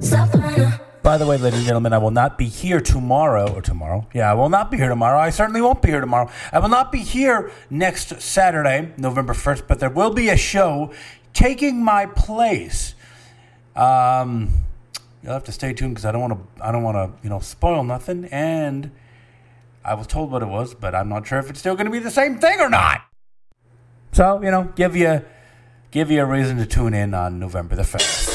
By the way, ladies and gentlemen, I will not be here tomorrow. Yeah, I will not be here tomorrow. I certainly won't be here tomorrow. I will not be here next Saturday, November 1st, but there will be a show taking my place. You'll have to stay tuned because I don't want to, spoil nothing. And I was told what it was, but I'm not sure if it's still going to be the same thing or not. So, give you a reason to tune in on November the 1st.